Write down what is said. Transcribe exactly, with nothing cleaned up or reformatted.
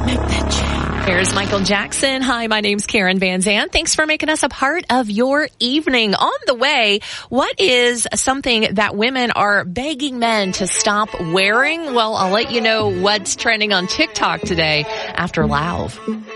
Make that change. Here's Michael Jackson. Hi, my name's Karen Van Zandt. Thanks for making us a part of your evening. On the way, what is something that women are begging men to stop wearing? Well, I'll let you know what's trending on TikTok today after Lauv.